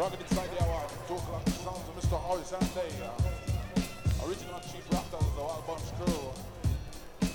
Rugged inside the hour, talk like the sounds of Mr. Horizonte. Original Chief Raptors, the Wild Bunch crew.